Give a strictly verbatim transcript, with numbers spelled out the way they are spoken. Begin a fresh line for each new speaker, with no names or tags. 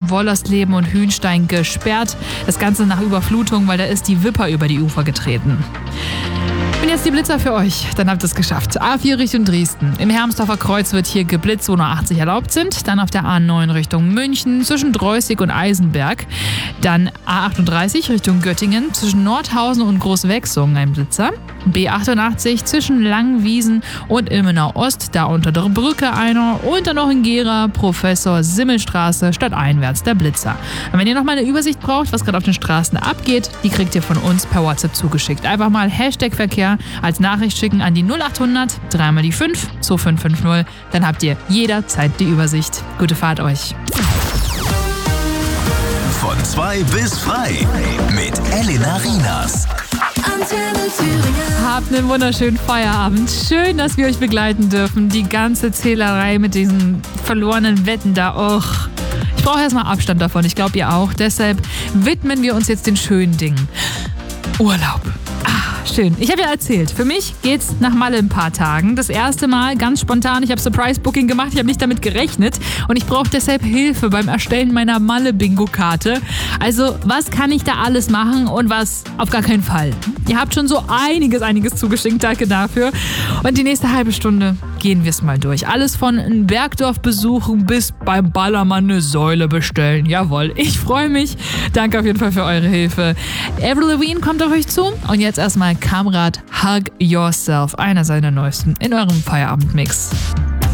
Wollersleben und Hühnstein gesperrt. Das Ganze nach Überflutung, weil da ist die Wipper über die Ufer getreten. Und jetzt die Blitzer für euch, dann habt ihr es geschafft. A vier Richtung Dresden. Im Hermsdorfer Kreuz wird hier geblitzt, wo nur achtzig erlaubt sind. Dann auf der A neun Richtung München zwischen Dreußig und Eisenberg. Dann A achtunddreißig Richtung Göttingen zwischen Nordhausen und Großwechsungen ein Blitzer. B achtundachtzig zwischen Langwiesen und Ilmenau Ost, da unter der Brücke einer. Und dann noch in Gera, Professor Simmelstraße, stadteinwärts der Blitzer. Und wenn ihr noch mal eine Übersicht braucht, was gerade auf den Straßen abgeht, die kriegt ihr von uns per WhatsApp zugeschickt. Einfach mal Hashtag Verkehr als Nachricht schicken an die null achthundert, dreimal die fünf, zwei fünf fünf null. Dann habt ihr jederzeit die Übersicht. Gute Fahrt euch.
Von zwei bis frei mit Elena Rienas.
Habt einen wunderschönen Feierabend. Schön, dass wir euch begleiten dürfen. Die ganze Zählerei mit diesen verlorenen Wetten da. Och, ich brauche erstmal Abstand davon. Ich glaube, ihr auch. Deshalb widmen wir uns jetzt den schönen Dingen. Urlaub. Schön. Ich habe ja erzählt, für mich geht's nach Malle in ein paar Tagen. Das erste Mal ganz spontan. Ich habe Surprise-Booking gemacht. Ich habe nicht damit gerechnet. Und ich brauche deshalb Hilfe beim Erstellen meiner Malle-Bingo-Karte. Also, was kann ich da alles machen und was auf gar keinen Fall? Ihr habt schon so einiges, einiges zugeschickt. Danke dafür. Und die nächste halbe Stunde gehen wir es mal durch. Alles von einem Bergdorf besuchen bis beim Ballermann eine Säule bestellen. Jawohl, ich freue mich. Danke auf jeden Fall für eure Hilfe. Avril Lavigne kommt auf euch zu. Und jetzt erstmal Kamrat Hug Yourself, einer seiner neuesten, in eurem Feierabendmix.